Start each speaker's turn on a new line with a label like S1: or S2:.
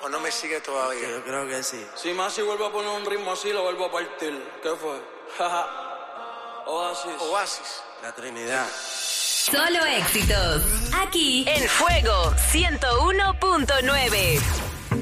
S1: ¿O no me sigue todavía?
S2: Yo creo que sí.
S3: Si Masi vuelve a poner un ritmo así, lo vuelvo a partir. ¿Qué fue?
S1: Oasis.
S2: La Trinidad.
S4: Solo éxitos. Aquí en Fuego 101.9.